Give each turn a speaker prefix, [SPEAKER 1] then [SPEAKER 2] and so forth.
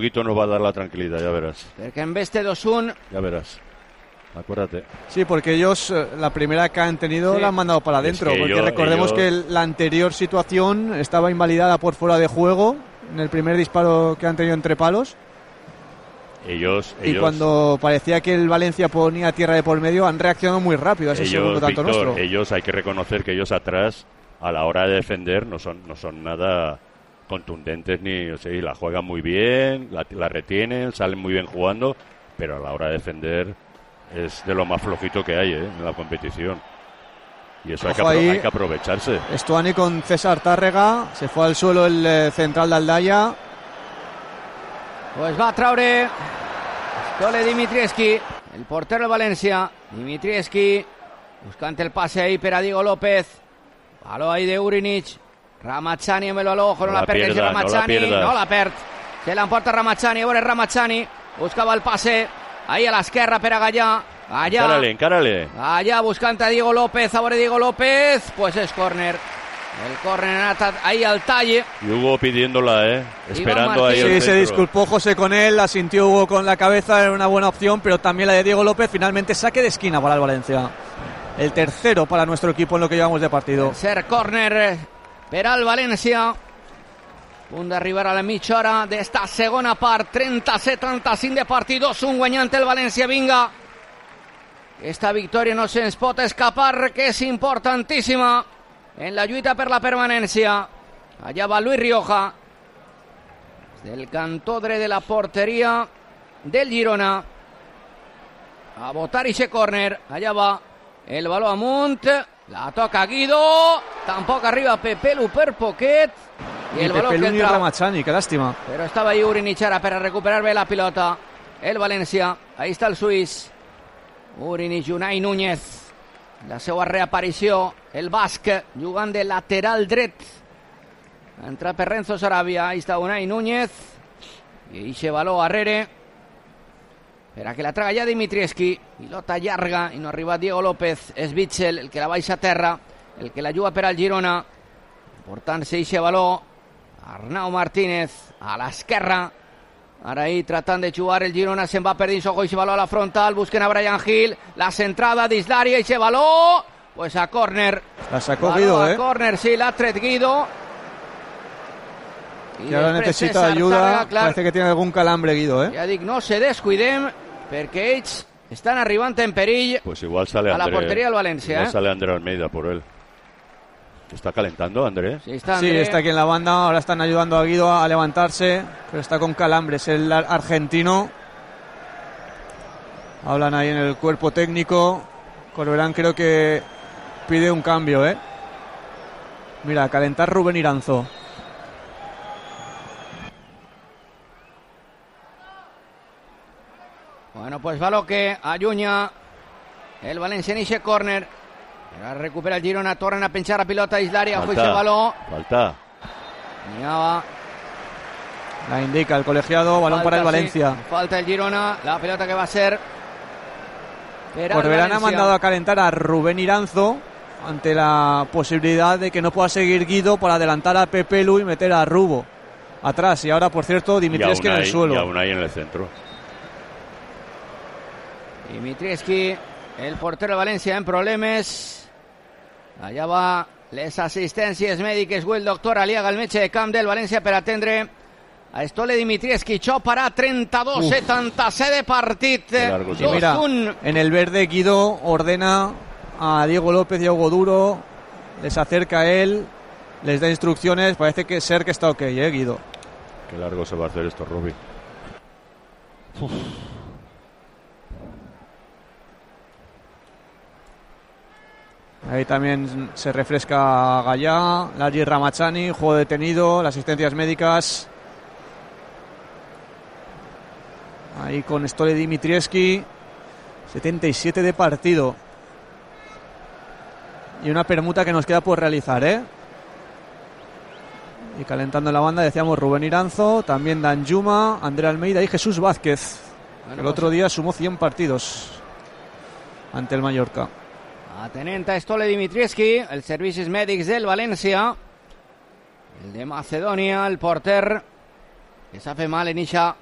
[SPEAKER 1] Huguito nos va a dar la tranquilidad, ya verás.
[SPEAKER 2] Perquè en beste 2-1.
[SPEAKER 1] Ya verás. Acuérdate.
[SPEAKER 3] Sí, porque ellos, la primera que han tenido, la han mandado para adentro.
[SPEAKER 1] Es que
[SPEAKER 3] porque recordemos que la anterior situación estaba invalidada por fuera de juego en el primer disparo que han tenido entre palos.
[SPEAKER 1] Ellos
[SPEAKER 3] cuando parecía que el Valencia ponía tierra de por medio, han reaccionado muy rápido a ese segundo tanto
[SPEAKER 1] Víctor,
[SPEAKER 3] nuestro.
[SPEAKER 1] ellos hay que reconocer que ellos atrás, a la hora de defender, no son nada contundentes ni, o sea, la juegan muy bien, la retienen, salen muy bien jugando, pero a la hora de defender es de lo más flojito que hay en la competición. Y eso hay que aprovecharse.
[SPEAKER 3] Estuani con César Tàrrega, se fue al suelo el central de Aldaya.
[SPEAKER 2] Pues va a traure Stole Dimitrievski, el portero del València. Dimitrievski buscant el passe ahí per a Diego López. Baló ahí de Urinic. Ramazani amb el baló, ojo, no la perd Ramazani, no la perd. Se l'emporta Ramazani, a veure Ramazani, buscava el passe ahí a l'esquerra per a Gallà.
[SPEAKER 1] Encárale.
[SPEAKER 2] Allá buscant a Diego López, a veure Diego López, pues es córner. El córner ahí al talle.
[SPEAKER 1] Y Hugo pidiéndola, esperando ahí.
[SPEAKER 3] Sí, se disculpó José con él, la sintió Hugo con la cabeza, era una buena opción, pero también la de Diego López. Finalmente saque de esquina para el Valencia. El tercero para nuestro equipo en lo que llevamos de partido.
[SPEAKER 2] Tercer córner per al València. A punt d'arribar a la mitja hora d'esta segona part. 30-75 de partit, 2-1 guanyant el València. Vinga, esta victòria no se'ns pot escapar, que és importantíssima en la lluita per la permanència. Allà va Luis Rioja, del cantó dret de la porteria del Girona, a botar ixe córner. Allà va el baló amunt, la toca Guido, tampoc arriba Pepelu per poquet, i el baló que entra.
[SPEAKER 3] Ni Ramazani, que lástima.
[SPEAKER 2] Però estava ahí Urinic ara per a recuperar bé la pilota. El València, ahí està el suís. Urinic, Unai Núñez, la seva reaparició, el basc jugant de lateral dret. Entra per Renzo Sarabia, ahí està Unai Núñez, i eixe baló arrere per a que la traga ja Dimitrievski. Pilota llarga i no ha arribat Diego López. És Witsel el que la baixa a terra, el que la juga per al Girona. Portant-se eixe baló Arnau Martínez a l'esquerra. Ara ahí tratant de jugar el Girona, se'n va per dins, ojo, eixe baló a la frontal, busquen a Brian Hill, la centrada dins l'àrea, eixe baló, pues a córner.
[SPEAKER 3] La sacó Guido,
[SPEAKER 2] a córner, sí, l'ha tret Guido.
[SPEAKER 3] Y ahora necesita ayuda, parece que tiene algún calambre Guido,
[SPEAKER 2] Ja dic, no se descuidem, perquè ells estan arribant en perill.
[SPEAKER 1] Pues igual sale
[SPEAKER 2] a la portería del Valencia.
[SPEAKER 1] Igual sale André Almeida por él. ¿Está calentando André?
[SPEAKER 2] Sí, está
[SPEAKER 3] aquí en la banda. Ahora están ayudando a Guido a levantarse, pero está con calambres el argentino. Hablan ahí en el cuerpo técnico. Corberán creo que pide un cambio, Mira, a calentar Rubén Iranzo.
[SPEAKER 2] Bueno, pues baló que allunya el València en eixe córner. Ara recupera el Girona, tornen a penjar la pilota dins l'àrea, fue ese baló.
[SPEAKER 1] Falta.
[SPEAKER 3] La indica el colegiado, balón para el Valencia.
[SPEAKER 2] Sí, falta el Girona, la pelota que va a ser.
[SPEAKER 3] Corberán ha mandado a calentar a Rubén Iranzo ante la posibilidad de que no pueda seguir Guido para adelantar a Pepelu y meter a Rubo atrás. Y ahora, por cierto, Dimitrievski en el suelo.
[SPEAKER 1] Y aún ahí en el centro.
[SPEAKER 2] Dimitrievski, el portero de València, en problemes. Allà va les assistències mèdiques, el doctor Aliaga, el metge de camp del València, per atendre a Stole Dimitrievski. Això para 32-77 de partit.
[SPEAKER 3] Sí, mira, en el verde Guido ordena a Diego López y a Hugo Duro, les acerca a él, les da instrucciones. Parece que ser que está ok, Guido.
[SPEAKER 1] Qué largo se va a hacer esto, Robbie.
[SPEAKER 3] Ahí también se refresca Gallà, Larry Ramazani, juego detenido, las asistencias médicas. Ahí con Stole Dimitrievski, 77 de partido. Y una permuta que nos queda por realizar, Y calentando en la banda, decíamos Rubén Iranzo, también Danjuma, André Almeida y Jesús Vázquez. El otro día sumó 100 partidos ante el Mallorca.
[SPEAKER 2] Atenent a Stole Dimitrievski, els servicis mèdics del València, el de Macedònia, el porter que s'ha fet mal en eixa